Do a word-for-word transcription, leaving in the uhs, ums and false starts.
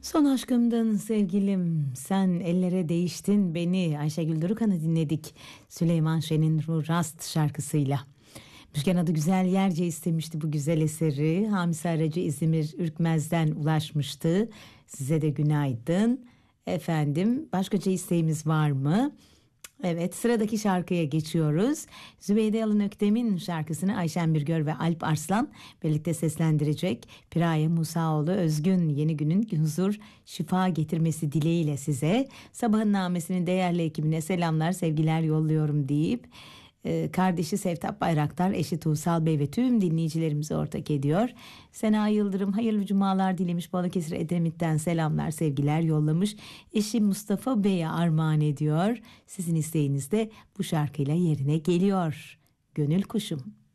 Son aşkımdın sevgilim, sen ellere değiştin beni. Ayşegül Durukan'ı dinledik Süleyman Şen'in Ruh Rast şarkısıyla. Müjgan adı Güzel Yerce istemişti bu güzel eseri. Hamisi Aracı İzmir Ürkmez'den ulaşmıştı. Size de günaydın. Efendim, başkaca isteğimiz var mı? Evet, sıradaki şarkıya geçiyoruz. Zübeyde Yalın Öktem'in şarkısını Ayşen Birgör ve Alp Arslan birlikte seslendirecek. Piraye Musaoğlu Özgün yeni günün huzur, şifa getirmesi dileğiyle size. Sabahın namesinin değerli ekibine selamlar, sevgiler yolluyorum deyip e, kardeşi Sevtap Bayraktar, eşi Tuğsal Bey ve tüm dinleyicilerimizi ortak ediyor. Sena Yıldırım hayırlı cumalar dilemiş, Balıkesir Edemit'ten selamlar, sevgiler yollamış. Eşi Mustafa Bey'e armağan ediyor. Sizin isteğiniz de bu şarkıyla yerine geliyor. Gönül Kuşum.